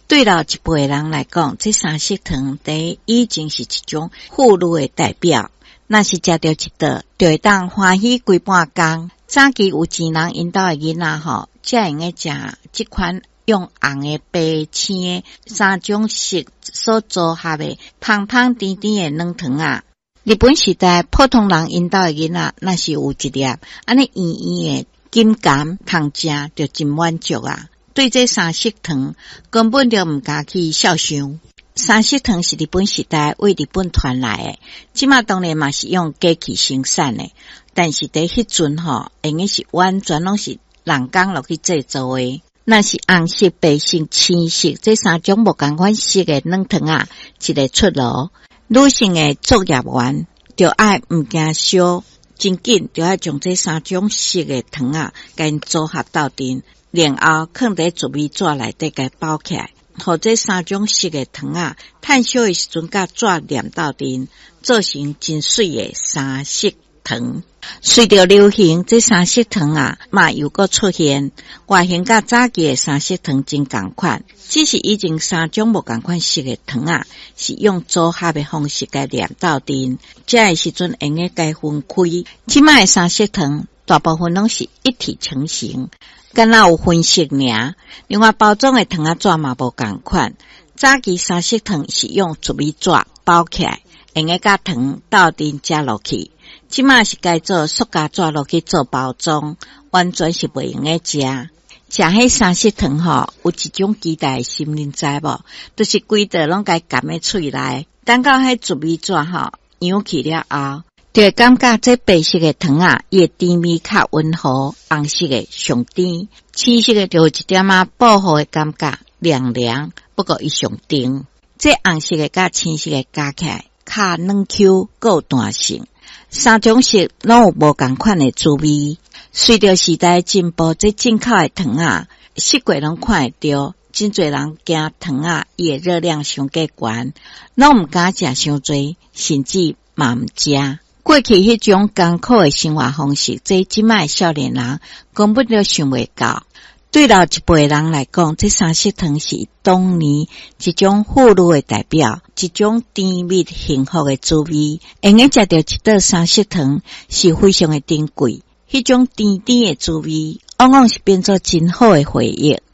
对老一辈人来讲，这三色糖已经是一种富裕的代表。若是食到一道，就会当欢喜规半工。早期有钱人引导的囡仔吼，才用个食这款用红的、白青的三种色所组合的香香甜甜的软糖啊。日本时代普通人引导的囡仔，若是有一粒安尼圆圆的金柑通食，就真满足啊。对这三色糖根本就毋敢去想象。三色糖是日本时代为日本传来的，即马当然嘛是用机器生产的，但是在迄阵吼，用的是完全拢是人工落去制作的。那是红色、白色、青色这三种无同款色的软糖啊，一个出炉。女性的作业员就爱毋惊烧，真紧就要将这三种色的糖啊，甲因组合到阵，然后放在糯米纸内底甲包起来。互这三种色的糖啊，炭烧的时阵甲纸粘到阵，做成真水的三色糖。随着流行，这三色糖啊，嘛又搁出现，外形甲早期的三色糖真共款，只是以前三种无共款色的糖啊，是用组合的方式甲粘到阵，这个时阵用个甲分开。即卖的三色糖大部分拢是一体成型。敢若有分色尔，另外包装的糖仔纸嘛无共款。早期三色糖是用糯米纸包起来，用个甲糖倒阵加落去。即卖是改做塑胶纸落去做包装，完全是袂用个食。食迄三色糖吼，有一种期待的心灵知无？就是规道拢该含喺喙内，等到迄糯米纸吼扬起了后。就会感觉这白色的糖啊，伊的甜味较温和，红色的上甜，青色的就有一点保护的感觉，凉凉，不过伊上甜。这红色的甲青色的加起来，较软 Q， 够有弹性。三种色拢有无同款的滋味。随着时代进步，这进口的糖啊，四季拢看会到。真侪人惊糖啊，伊的热量伤过悬，拢毋敢食伤多，甚至嘛毋食。过去迄种艰苦的生活方式，这即卖少年人根本就想袂到。对老一辈人来讲，这三色糖是当年一种富裕的代表，一种甜蜜幸福的滋味。用个食到一道三色糖是非常的珍贵，迄种甜甜的滋味，往往是变作真好的回忆。